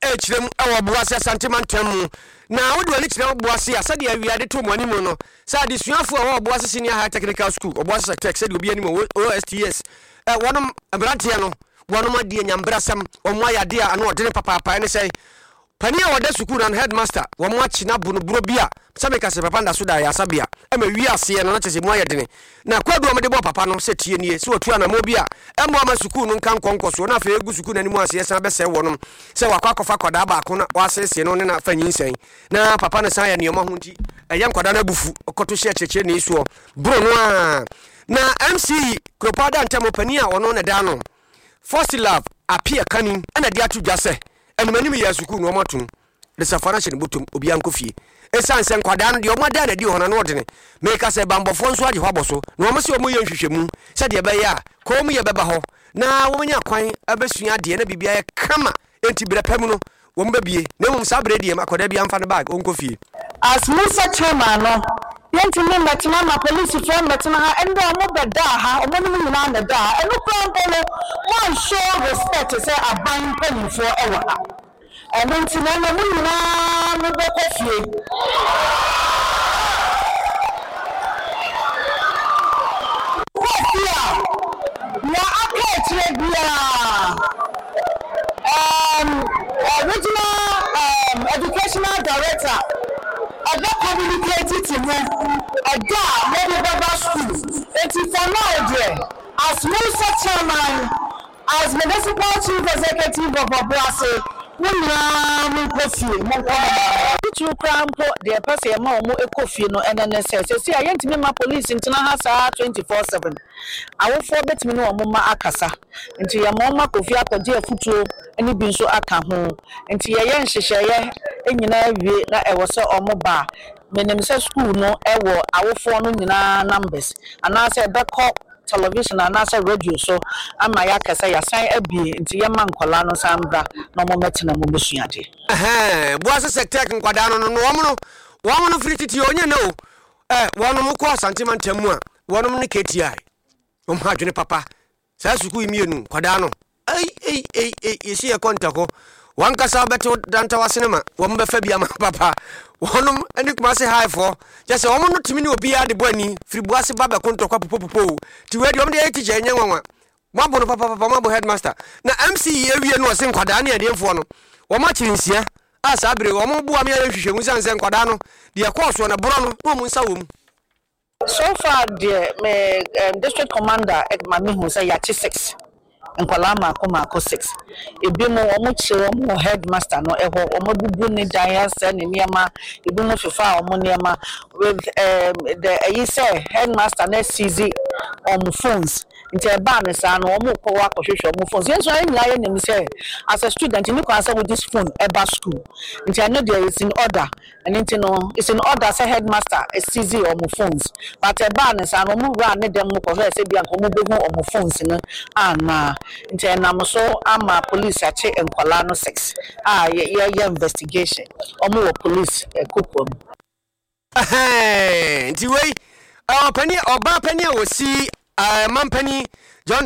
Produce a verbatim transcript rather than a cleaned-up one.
e chirem e wo boase asantemantam na wo de wani chirem boase ya sade awiade to mo animu no sa adesuafo a wo boase senior high technical school oboase tech sade obi animu O S T S e wonom abrantie no wonom ade nyambrasam omo ayade a ano odene papa papa ne sei Pania wada sukuru and headmaster wa mwachi na bunu buro bia sabe ka se papa nda so da ya sabia e ma wi ase no na chese mu ayedene na kwadu o mede bo papa no se tie nie se otu ana mo bia e mo ama sukuru no nkan konkoso na fa egu sukuru na ni mu ase san be se wonom se wakwa kofa koda ba ko na wa sese no ne na fa nyinsen na papa no san ya ne mo ho nti eye nkoda na bufu okoto hye cheche ne iso buro no a na M C Kropada ntamo pania ono ne da no Fosilab apia kanin ana dia tu dwase enumani mi yasuku no matun de safara hye ne botom obi ankofie esan sen kwada no de omada na di ho na no de ne meka se bambofo nso ade hwaboso no omo se omo ye nhwehwemu se de be ya ko mu ye beba ho na wo nya kwan abesua de na bibia ye kama enti brepam no wo mbabie na mum sa bredi ma kwada bia mfa ne bag onkofie as Musa chairman no yenti me metima ma police for metima ha endo omo beda ha omo no nyina na da eno kwan no one show respect say aban pani for ewa ha eno ntina na mu nyina no bokofie kofia na akechire bia um original um educational director Ada communicated to me Ada Mary Baba School. It is for now there. As Musa chairman, as municipal chief executive of Obuasi, we now we coffee. Two crampo the person more more coffee no and then says, see, I ain't me my police in Tinahasa twenty four seven. I will forget me no mama akasa. Into your mama coffee up a dear futu, and it been so aka home. Into your young share. Enyina wie na ewo se omoba menim se school no ewo awofo no nyina numbers ana se beko television ana se radio so ama ya kasa ya san abie nti ye man kola no sambra no mo metena mo besuade eh boase sector nkwada no no wo no wo no free titi onye na o eh wo no mo ko asantemantam a wo no ne K T I o ma adwene papa sa suku imienu kwada no ai ai ai ai yesi e kontako wankasa beto danta wasinema wombe fa bia ma papa wonum ani kuma se high for just omo no timi ni obi ade boani fribuase baba kontokwa popopopo ti we de omde etiche enye nwanwa mabo no papa papa mabo headmaster na M C ewie no se nkwada na edemfo no wo ma chirinsia asa abre wo mo bua me ahwehwehwu sanse nkwada no de ekoso na bro no wo mu nsa wo mu so far the me um, district commander ekmami hu say yachi six nkwala ma akoma akọ six ebi mo omo chere omo headmaster no eho omo bubu ni dan se ne niema ebi mo fefa omo niema with um, the ayi say headmaster na seize on phones nti eba ne sa no omo ko wa kohwehwe omo phones yenso ayi nya ye nem say as a student you can say with this phone eba school nti I know there is in order and nti no it's in order say headmaster is seize omo phones but eba ne sa no omo ra ne dem mo ko say bia ko mo behu omo phones no ana nti enam so ama police ache enkwala no six ah ye ye investigation omo wo police ekopom eh nti wei ah pani oba pani a wosi ah mampani John